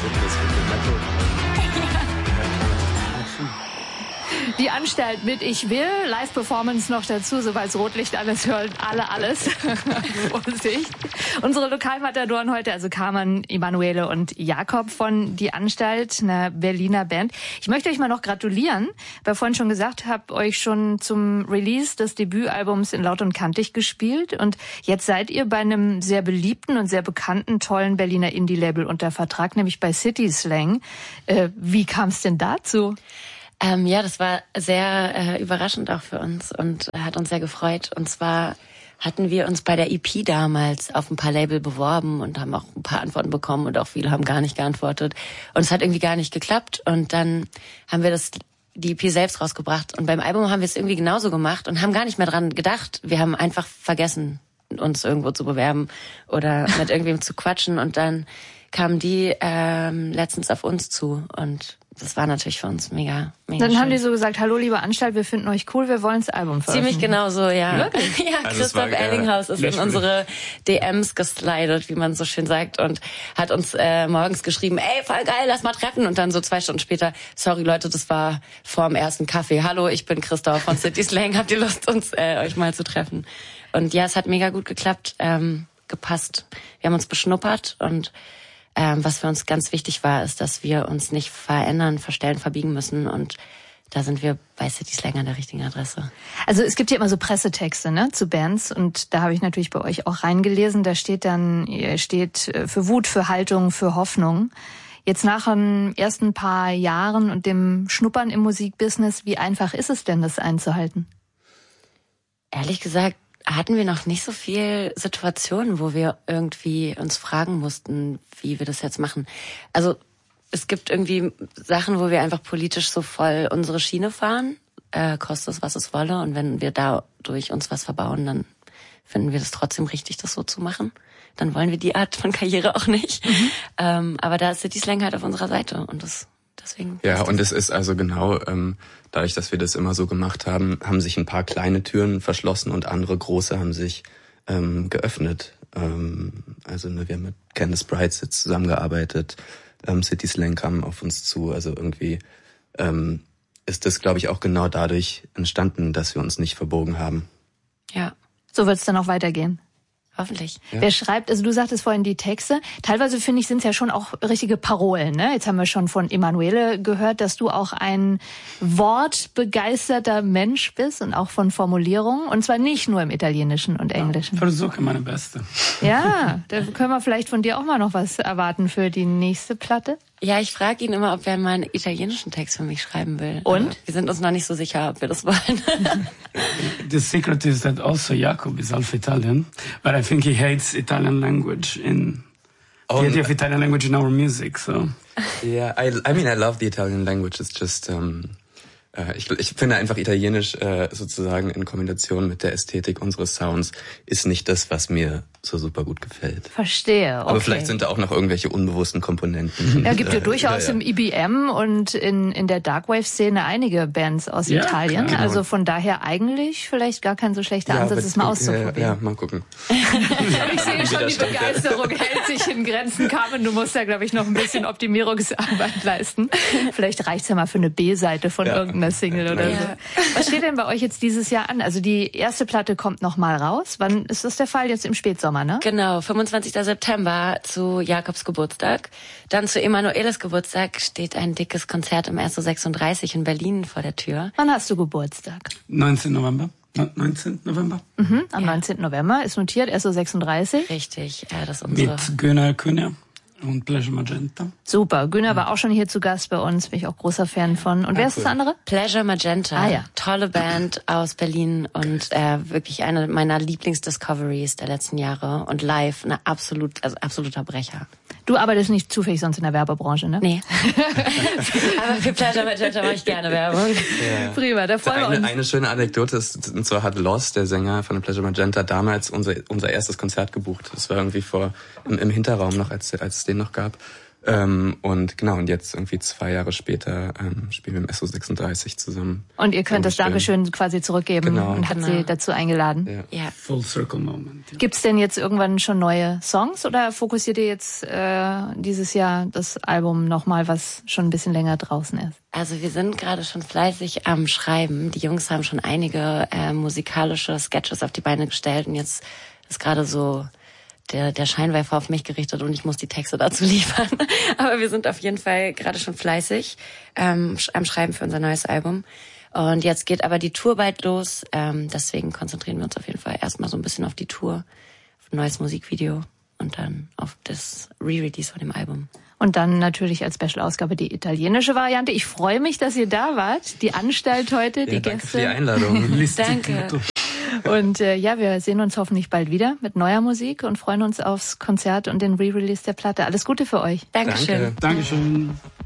das mit dem Metal. Die Anstalt mit Ich will, Live-Performance noch dazu, sobald Rotlicht alles hören, alles. Vorsicht. Unsere Lokalmatadoren heute, also Carmen, Emanuele und Jakob von Die Anstalt, einer Berliner Band. Ich möchte euch mal noch gratulieren, weil vorhin schon gesagt, habt euch schon zum Release des Debütalbums in Laut und Kantig gespielt und jetzt seid ihr bei einem sehr beliebten und sehr bekannten, tollen Berliner Indie-Label unter Vertrag, nämlich bei City Slang. Wie kam es denn dazu? Ja, das war sehr überraschend auch für uns und hat uns sehr gefreut. Und zwar hatten wir uns bei der EP damals auf ein paar Label beworben und haben auch ein paar Antworten bekommen und auch viele haben gar nicht geantwortet. Und es hat irgendwie gar nicht geklappt. Und dann haben wir die EP selbst rausgebracht. Und beim Album haben wir es irgendwie genauso gemacht und haben gar nicht mehr dran gedacht. Wir haben einfach vergessen, uns irgendwo zu bewerben oder mit irgendwem zu quatschen. Und dann kamen die letztens auf uns zu und das war natürlich für uns mega Dann schön. haben die so gesagt, hallo liebe Anstalt, wir finden euch cool, wir wollen das Album veröffentlichen. Ziemlich genau so, ja. Wirklich? Ja, Also Christoph Ellinghaus ist in unsere DMs geslidet, wie man so schön sagt, und hat uns morgens geschrieben, ey, voll geil, lass mal treffen. Und dann so 2 Stunden später, sorry Leute, das war vorm ersten Kaffee. Hallo, ich bin Christoph von City Slang, habt ihr Lust, euch mal zu treffen? Und ja, es hat mega gut geklappt, gepasst. Wir haben uns beschnuppert und was für uns ganz wichtig war, ist, dass wir uns nicht verändern, verstellen, verbiegen müssen. Und da sind wir bei City Slang an der richtigen Adresse. Also es gibt ja immer so Pressetexte, ne, zu Bands. Und da habe ich natürlich bei euch auch reingelesen. Da steht dann, ihr steht für Wut, für Haltung, für Hoffnung. Jetzt nach den ersten paar Jahren und dem Schnuppern im Musikbusiness, wie einfach ist es denn, das einzuhalten? Ehrlich gesagt, hatten wir noch nicht so viel Situationen, wo wir irgendwie uns fragen mussten, wie wir das jetzt machen. Also es gibt irgendwie Sachen, wo wir einfach politisch so voll unsere Schiene fahren, kostet es, was es wolle. Und wenn wir dadurch uns was verbauen, dann finden wir das trotzdem richtig, das so zu machen. Dann wollen wir die Art von Karriere auch nicht. Aber da ist City Slang halt auf unserer Seite und deswegen. Ja, und es ist also genau, dadurch, dass wir das immer so gemacht haben, haben sich ein paar kleine Türen verschlossen und andere große haben sich geöffnet. Also wir haben mit Candice Brights jetzt zusammengearbeitet, City Slang kam auf uns zu. Also irgendwie ist das, glaube ich, auch genau dadurch entstanden, dass wir uns nicht verbogen haben. Ja. So wird es dann auch weitergehen. Hoffentlich. Ja. Wer schreibt, also du sagtest vorhin die Texte, teilweise finde ich, sind es ja schon auch richtige Parolen, ne? Jetzt haben wir schon von Emanuele gehört, dass du auch ein wortbegeisterter Mensch bist und auch von Formulierungen, und zwar nicht nur im Italienischen und Englischen. Ich versuche meine Beste. Ja, da können wir vielleicht von dir auch mal noch was erwarten für die nächste Platte. Ja, ich frage ihn immer, ob er mal einen italienischen Text für mich schreiben will. Und? Aber wir sind uns noch nicht so sicher, ob wir das wollen. The secret is that also Jakob is half Italian, but I think he hates Italian language the idea of Italian language in our music. So. Yeah, I mean, I love the Italian language. It's just, ich finde einfach Italienisch sozusagen in Kombination mit der Ästhetik unseres Sounds ist nicht das, was mir so super gut gefällt. Verstehe, okay. Aber vielleicht sind da auch noch irgendwelche unbewussten Komponenten. Ja, gibt ja durchaus im IBM und in der Darkwave-Szene einige Bands aus Italien. Klar. Also von daher eigentlich vielleicht gar kein so schlechter Ansatz, es mal auszuprobieren. Ja, mal gucken. Ich sehe schon, die Begeisterung hält sich in Grenzen. Carmen, du musst da, glaube ich, noch ein bisschen Optimierungsarbeit leisten. Vielleicht reicht's ja mal für eine B-Seite von irgendeiner Single oder so. Was steht denn bei euch jetzt dieses Jahr an? Also die erste Platte kommt noch mal raus. Wann ist das der Fall? Jetzt im Spätsommer, ne? Genau, 25. September zu Jakobs Geburtstag. Dann zu Emanueles Geburtstag steht ein dickes Konzert im SO36 in Berlin vor der Tür. Wann hast du Geburtstag? 19. November. 19. November? Am 19. November ist notiert, SO36. Richtig, das ist unsere... Mit Gunnar Kunja und Pleasure Magenta. Super, Gunnar war auch schon hier zu Gast bei uns, bin ich auch großer Fan von. Und wer ist das andere? Pleasure Magenta. Ah, ja. Tolle Band aus Berlin und wirklich eine meiner Lieblingsdiscoveries der letzten Jahre. Und live absoluter Brecher. Du arbeitest nicht zufällig sonst in der Werbebranche, ne? Nee. Aber für Pleasure Magenta mache ich gerne Werbung. Ja. Prima, da freuen wir uns. Eine schöne Anekdote ist, und zwar hat Loss, der Sänger von Pleasure Magenta, damals unser erstes Konzert gebucht. Das war irgendwie im Hinterraum noch, als es den noch gab. Und genau, und jetzt irgendwie 2 Jahre später spielen wir im SO36 zusammen. Und ihr könnt das Dankeschön quasi zurückgeben und hat sie dazu eingeladen. Ja. Full circle moment. Ja. Gibt's denn jetzt irgendwann schon neue Songs oder fokussiert ihr jetzt dieses Jahr das Album nochmal, was schon ein bisschen länger draußen ist? Also wir sind gerade schon fleißig am Schreiben. Die Jungs haben schon einige musikalische Sketches auf die Beine gestellt und jetzt ist gerade so der Scheinwerfer auf mich gerichtet und ich muss die Texte dazu liefern. Aber wir sind auf jeden Fall gerade schon fleißig am Schreiben für unser neues Album. Und jetzt geht aber die Tour bald los. Deswegen konzentrieren wir uns auf jeden Fall erstmal so ein bisschen auf die Tour, auf ein neues Musikvideo und dann auf das Re-Release von dem Album. Und dann natürlich als Special-Ausgabe die italienische Variante. Ich freue mich, dass ihr da wart. Die Anstalt heute, die danke Gäste. für die Einladung. Danke. Und wir sehen uns hoffentlich bald wieder mit neuer Musik und freuen uns aufs Konzert und den Re-Release der Platte. Alles Gute für euch. Dankeschön. Danke. Dankeschön.